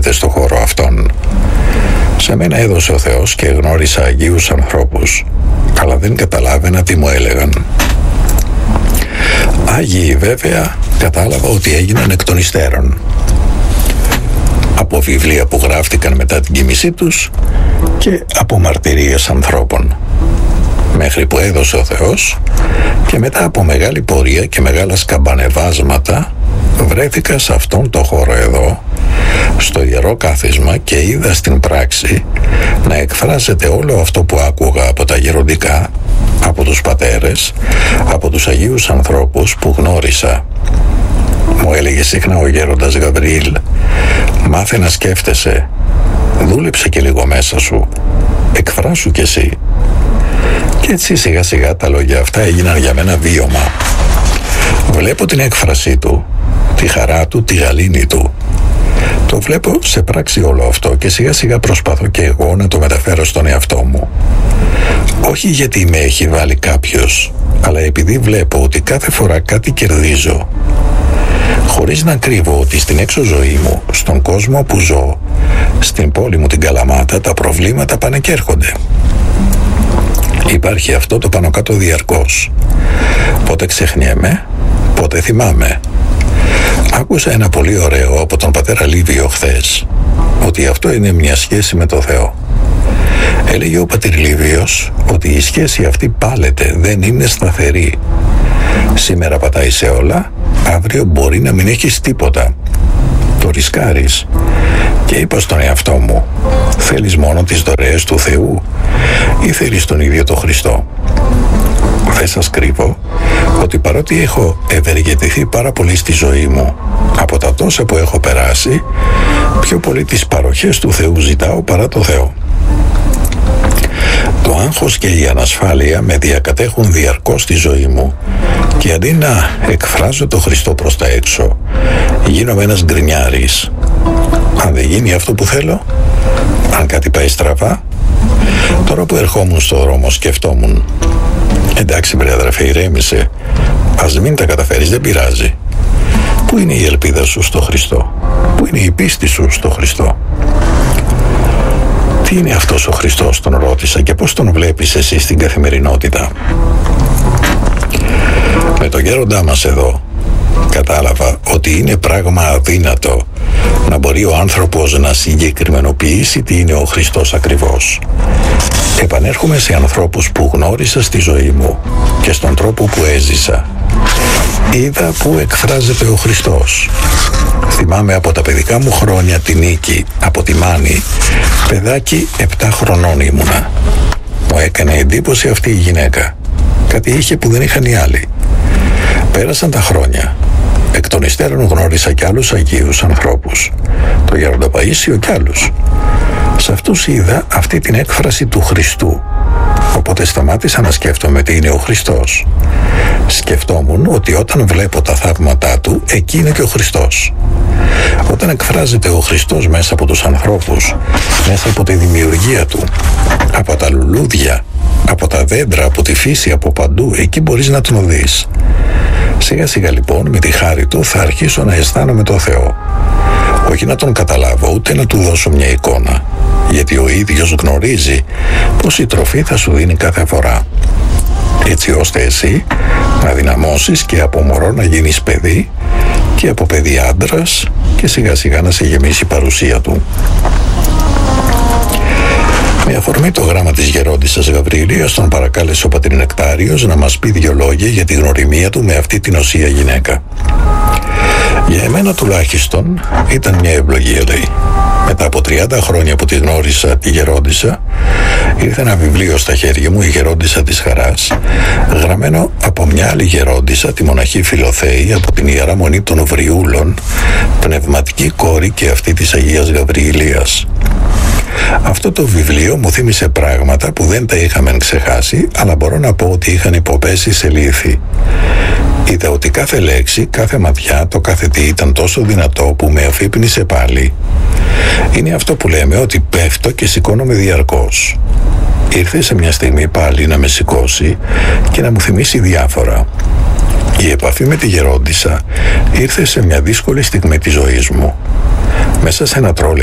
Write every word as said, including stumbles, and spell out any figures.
γίνεται στο χώρο αυτόν. Σε μένα έδωσε ο Θεός και γνώρισα αγίους ανθρώπους, αλλά δεν καταλάβαινα τι μου έλεγαν. Άγιοι βέβαια κατάλαβα ότι έγιναν εκ των υστέρων, από βιβλία που γράφτηκαν μετά την κοίμησή τους και από μαρτυρίες ανθρώπων, μέχρι που έδωσε ο Θεός και μετά από μεγάλη πορεία και μεγάλα σκαμπανεβάσματα βρέθηκα σε αυτόν το χώρο εδώ, στο Ιερό Κάθισμα, και είδα στην πράξη να εκφράζεται όλο αυτό που άκουγα από τα γεροντικά, από τους πατέρες, από τους αγίους ανθρώπους που γνώρισα. Μου έλεγε συχνά ο γέροντας Γαβριήλ, μάθε να σκέφτεσαι, δούλεψε και λίγο μέσα σου, εκφράσου κι εσύ. Και έτσι σιγά σιγά τα λόγια αυτά έγιναν για μένα βίωμα. Βλέπω την έκφρασή του, τη χαρά του, τη γαλήνη του. Το βλέπω σε πράξη όλο αυτό και σιγά σιγά προσπαθώ και εγώ να το μεταφέρω στον εαυτό μου. Όχι γιατί με έχει βάλει κάποιος, αλλά επειδή βλέπω ότι κάθε φορά κάτι κερδίζω, χωρίς να κρύβω ότι στην έξω ζωή μου, στον κόσμο που ζω, στην πόλη μου την Καλαμάτα, τα προβλήματα πάνε και έρχονται. Υπάρχει αυτό το πάνω κάτω διαρκώς. Πότε ξεχνιέμαι, πότε θυμάμαι. Άκουσα ένα πολύ ωραίο από τον πατέρα Λίβιο χθες, ότι αυτό είναι μια σχέση με το Θεό. Έλεγε ο πατήρ Λίβιος ότι η σχέση αυτή πάλεται, δεν είναι σταθερή. Σήμερα πατάει σε όλα, αύριο μπορεί να μην έχεις τίποτα. Το ρισκάρεις. Και είπα στον εαυτό μου, θέλεις μόνο τις δωρεές του Θεού ή θέλεις τον ίδιο τον Χριστό? Δεν σας κρύβω ότι παρότι έχω ευεργετηθεί πάρα πολύ στη ζωή μου από τα τόσα που έχω περάσει, πιο πολύ τις παροχές του Θεού ζητάω παρά το Θεό. Το άγχος και η ανασφάλεια με διακατέχουν διαρκώς στη ζωή μου και αντί να εκφράζω το Χριστό προς τα έξω, γίνομαι ένας γκρινιάρης. Αν δεν γίνει αυτό που θέλω, αν κάτι πάει στραβά, τώρα που ερχόμουν στο δρόμο σκεφτόμουν, εντάξει βρε αδερφέ, ηρέμησε, ας μην τα καταφέρεις, δεν πειράζει. Πού είναι η ελπίδα σου στο Χριστό? Πού είναι η πίστη σου στο Χριστό? Τι είναι αυτός ο Χριστός, τον ρώτησα, και πώς τον βλέπεις εσύ στην καθημερινότητα? Με τον γέροντά μας εδώ κατάλαβα ότι είναι πράγμα αδύνατο να μπορεί ο άνθρωπος να συγκεκριμενοποιήσει τι είναι ο Χριστός ακριβώς. Επανέρχομαι σε ανθρώπους που γνώρισα στη ζωή μου και στον τρόπο που έζησα. Είδα που εκφράζεται ο Χριστός. Θυμάμαι από τα παιδικά μου χρόνια τη Νίκη από τη Μάνη, παιδάκι επτά χρονών ήμουνα. Μου έκανε εντύπωση αυτή η γυναίκα. Κάτι είχε που δεν είχαν οι άλλοι. Πέρασαν τα χρόνια. Εκ των υστέρων γνώρισα κι άλλους αγίους ανθρώπους. Το Γέροντα Παΐσιο κι άλλους. Σε αυτούς είδα αυτή την έκφραση του Χριστού. Οπότε σταμάτησα να σκέφτομαι τι είναι ο Χριστός. Σκεφτόμουν ότι όταν βλέπω τα θαύματά του, εκεί είναι και ο Χριστός. Όταν εκφράζεται ο Χριστός μέσα από τους ανθρώπους, μέσα από τη δημιουργία του, από τα λουλούδια, από τα δέντρα, από τη φύση, από παντού, εκεί μπορείς να τον δεις. Σιγά σιγά λοιπόν με τη χάρη του θα αρχίσω να αισθάνομαι το Θεό. Όχι να τον καταλάβω, ούτε να του δώσω μια εικόνα, γιατί ο ίδιος γνωρίζει πως η τροφή θα σου δίνει κάθε φορά, έτσι ώστε εσύ να δυναμώσεις και από μωρό να γίνεις παιδί και από παιδί άντρας και σιγά σιγά να σε γεμίσει η παρουσία του. Με αφορμή το γράμμα της γερόντισσας Γαβριηλίας, τον παρακάλεσε ο πατήρ Νεκτάριος να μας πει δυο λόγια για τη γνωριμία του με αυτή την οσία γυναίκα. Για εμένα τουλάχιστον ήταν μια ευλογία, λέει. Μετά από τριάντα χρόνια που τη γνώρισα τη γερόντισσα, ήρθε ένα βιβλίο στα χέρια μου, η Γερόντισσα της Χαράς, γραμμένο από μια άλλη γερόντισσα, τη μοναχή Φιλοθέη, από την Ιερά Μονή των Βριούλων, πνευματική κόρη και αυτή της Αγίας Γαβριηλίας. Αυτό το βιβλίο μου θύμισε πράγματα που δεν τα είχαμε ξεχάσει, αλλά μπορώ να πω ότι είχαν υποπέσει σε λύθη. Είδα ότι κάθε λέξη, κάθε ματιά, το κάθε τι ήταν τόσο δυνατό που με αφύπνισε πάλι. Είναι αυτό που λέμε ότι πέφτω και σηκώνομαι διαρκώς. Ήρθε σε μια στιγμή πάλι να με σηκώσει και να μου θυμίσει διάφορα. Η επαφή με τη γερόντισσα ήρθε σε μια δύσκολη στιγμή της ζωής μου. Μέσα σε ένα τρόλι